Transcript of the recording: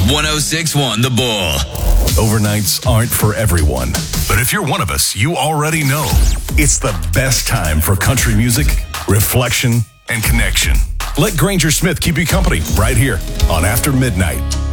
1061 The Bull. Overnights aren't for everyone, but if you're one of us, you already know it's the best time for country music, reflection, and connection. Let Granger Smith keep you company right here on After Midnight.